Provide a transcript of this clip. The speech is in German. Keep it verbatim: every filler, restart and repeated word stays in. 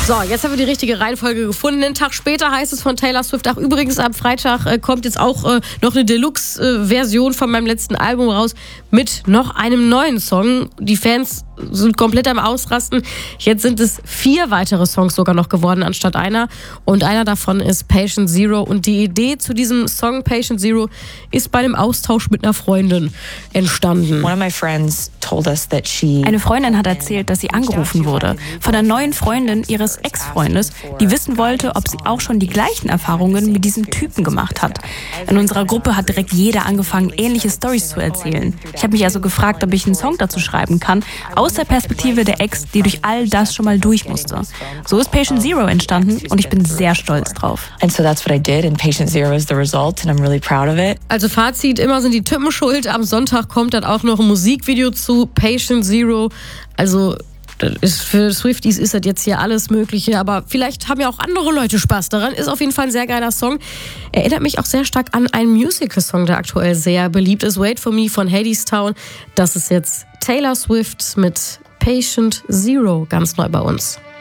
So, jetzt haben wir die richtige Reihenfolge gefunden. Einen Tag später heißt es von Taylor Swift, ach übrigens, am Freitag äh, kommt jetzt auch äh, noch eine Deluxe-Version äh, von meinem letzten Album raus mit noch einem neuen Song. Die Fans sind komplett am Ausrasten. Jetzt sind es vier weitere Songs sogar noch geworden anstatt einer. Und einer davon ist Patient Zero. Und die Idee zu diesem Song Patient Zero ist bei einem Austausch mit einer Freundin entstanden. One of my friends told us that she Eine Freundin hat erzählt, dass sie angerufen wurde von einer neuen Freundin ihres Ex-Freundes, die wissen wollte, ob sie auch schon die gleichen Erfahrungen mit diesem Typen gemacht hat. In unserer Gruppe hat direkt jeder angefangen, ähnliche Storys zu erzählen. Ich habe mich also gefragt, ob ich einen Song dazu schreiben kann, aus der Perspektive der Ex, die durch all das schon mal durch musste. So ist Patient Zero entstanden und ich bin sehr stolz drauf. And so that's what I did and Patient Zero is the result and I'm really proud of it. Also Fazit, immer sind die Typen schuld. Am Sonntag kommt dann auch noch ein Musikvideo zu Patient Zero. Also das ist für Swifties ist das jetzt hier alles Mögliche, aber vielleicht haben ja auch andere Leute Spaß daran. Ist auf jeden Fall ein sehr geiler Song. Erinnert mich auch sehr stark an einen Musical-Song, der aktuell sehr beliebt ist. Wait for Me von Hadestown. Das ist jetzt Taylor Swift mit Patient Zero ganz neu bei uns.